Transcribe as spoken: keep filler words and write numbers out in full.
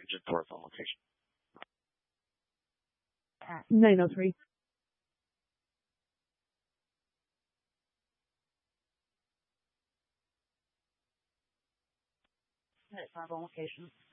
hydrogen source on location. nine oh three. Five on location.